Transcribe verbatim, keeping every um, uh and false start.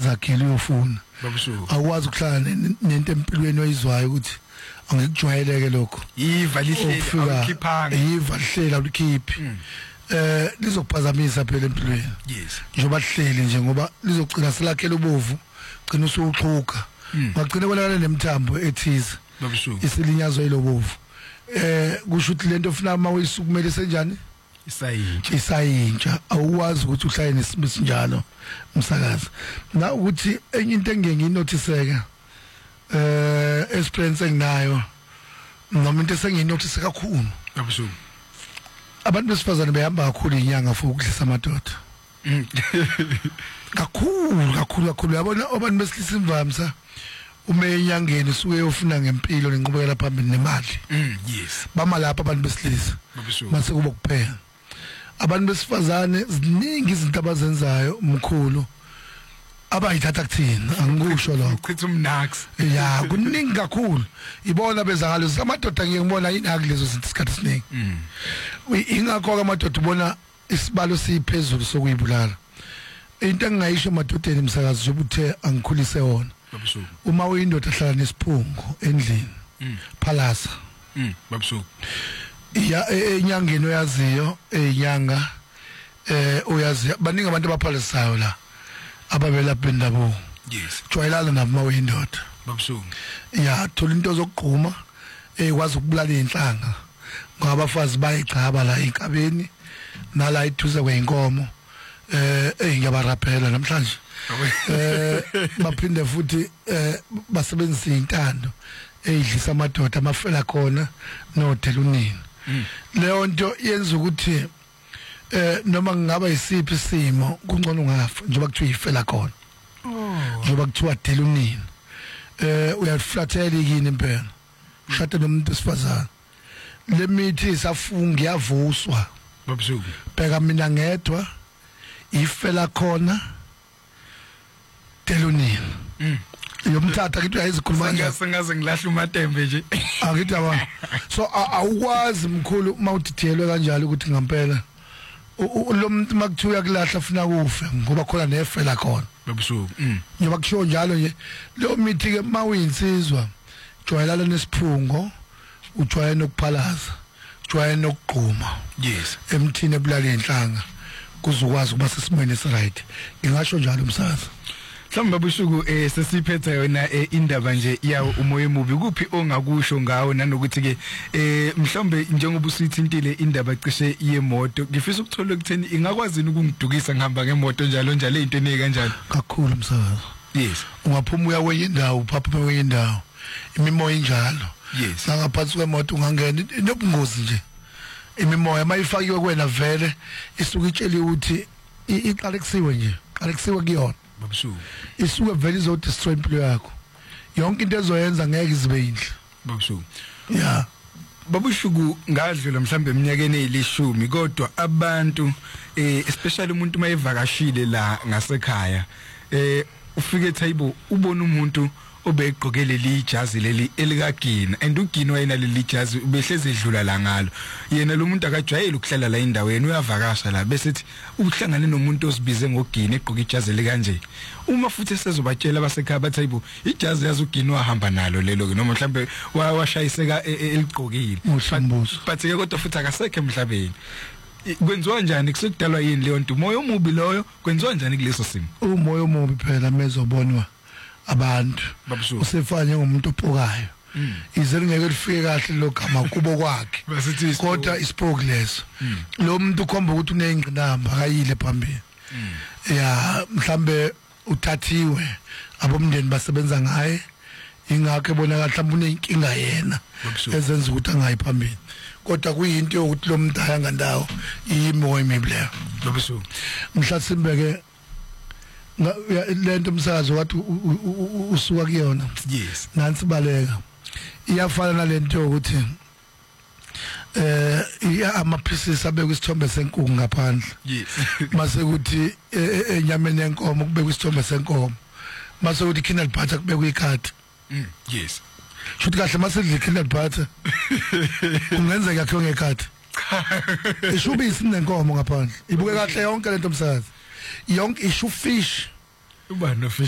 uzakhela uyofuna babusho awukwazi ukuhlala nento empilweni oyizwayo ukuthi angikujwayeleke lokho iva lihleli awukhiphanga iva lihleli awulikhiphi eh lizokuphazamisa phela empilweni yes njengoba lihleli nje ngoba lizogcina selakhela ubovu gcina usuxhuka ngagcina konakala nemthambo ethize babusho isilinyazo yilobovu eh kusho ukuthi lento ofuna uma uyisukumele senjani isayintsha isayintsha awuwazi ukuthi uhlale nesimo sinjalo umsakazi na ukuthi enye into engeke nginotiseka eh experience enginayo noma into esenginothise kakhulu babusho abantu besifazane behamba kakhulu inyanga for ukudlisa amadoda kakhulu kakhulu kakhulu yabona abantu besilisa imvamsa ume enyangeni suke yofuna ngempilo nenqubekela phambili nemali yes bama lapha abantu besilisa babusho mase kuba kuphela abantu besifazane ziningi izinto abazenzayo umkhulu abayithatha kuthina angikusho lokho uchitha umnax ya kuningi kakhulu ibona bezangalo zamadoda ngiyengibona inaki lezo zinto isikhathi esiningi ingakho ke amadoda ubona isibalo siphezulu sokuyibulala into engayisho emadodeni emsakazi nje ubuthe angikhulise wona babusho uma uyindoda ehlala nesiphungu endlini phalasa babusho ya enyangeni oyaziyo enyanga eh uyazi baningi abantu abaphalisayo la ababela bendabo yes jwayelana nabo windoda babusho ya thola into zokugquma ekwazi ukubulala inhlanga ngoba abafazi bayigcaba la enkabeni nala ithuze kweinkomo eh engiyabaraphela namhlanje eh baphinde futhi eh basebenzisa intando eyidlisa amadoda amafela khona nothela unini leyo nto yenza ukuthi eh noma ngingaba isiphi isimo kungcono ngafa njengoba kuthiwa ifela khona njengoba kuthiwa thela unini eh uyaflathela yini impela ushada nomuntu esifazana le mithi isafunga yavuswa babusho bheka mina ngedwa ifela khona thela unini yomthatha kithi uyayizikhuluma nje sengaze ngilahla umatembe nje akithi aba so awukwazi mkhulu mawudithelwe kanjalo ukuthi ngempela lo muntu makuthiwa kulahla ufuna kufe ngoba khona nefela khona babusho njengoba kusho njalo nje lo mithi ke mawuyinsizwa jwayelana nesiphungo ujwayela nokuphalaza jwayela nokugquma yes emthini ebulala inhlanga kuzokwazi ukuba sesimene esiright ngingasho njalo umsazi Mhlawumbe babushuku eh sesiphetha yona indaba nje yawo umoya emubi kuphi ongakusho ngawo nanokuthi ke eh mhlawumbe njengoba usithintile indaba cishe yemoto ngifisa ukuthola ukutheni ingakwazi ukungidukisa ngihamba ngemoto njalo njalo into enike kanjalo kakhulu umsazi yes ungaphuma uya kwenye indawo uphapha kwenye indawo imimoya injalo yes ngaphansi kwemoto ungangena inobungozi nje imimoya mayifakiwe kwena vele isuke itsheliwe ukuthi iqale kusiwe nje qale kusiwe kuyona babushuku isuke vele izo destroy impilo yakho yonke into ezoyenza ngeke izibe yinhle babushuku yeah babushuku ngadlula mhlambe eminyakeni eyilishumi kodwa abantu eh especially umuntu mayevakashile la ngasekhaya eh ufike table ubona umuntu obegqokele lijazi leli elikagina and ugina wayena leli jazi ubehleze edlula la ngalo yena lo muntu akajwayele ukuhlala la endaweni uyavakasha la bese ethi uhlangane nomuntu osibize ngogina egqoka ijazi likanje uma futhi sezobatshela abasekhaya bathi hayibo ijazi yazo ugina wahamba nalo lelo noma mhlambe washayiseka eligqokile but ke kodwa futhi akasekho emhlabeni kwenziwa njani kusekudalwa yini leyo nto umoya omubi loyo kwenziwa njani kuleso simo umoya omubi phela mezobonwa abantu usefanye ngomuntu ophokayo ize ngeke lifike kahle lokama kubo kwakhe kodwa ispoke leso lo muntu ukhomba ukuthi unengqinamba akayile phambili ya mhlambe uthathiwe abomndeni basebenza ngaye ingakho ebonakala mhlawumbe unenkinga yena ezenza ukuthi angayi phambili kodwa kuyinto yokuthi lo muntu ayanga ndawo iyimoya emibleyo lobusuku mhlasimbeke lento umsakazo wathi usuka kuyona yes nansi baleka iyafana nalento ukuthi eh iya ama pieces abekwe isithombe senkungu ngaphandle yes mase kuthi enyameni yenkomo kubekwe isithombe senkomo mase kuthi kidney butter kubekwe ikhadi yes shothi kahle mase idle kidney butter kungenzeka kho ngekhadi ishubisi nenkomo ngaphandle ibuke kahle yonke lento umsakazi yonke ishu fish uba no fish